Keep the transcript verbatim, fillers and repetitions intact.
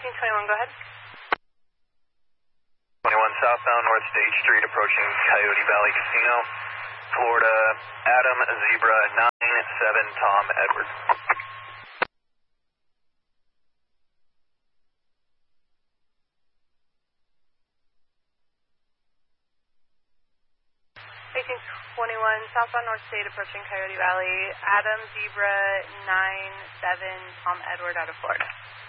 eighteen twenty-one, go ahead. twenty-one southbound North State Street approaching Coyote Valley Casino, Florida, Adam Zebra nine seven Tom Edward. eighteen twenty-one southbound North State approaching Coyote Valley, Adam Zebra nine seven Tom Edward out of Florida.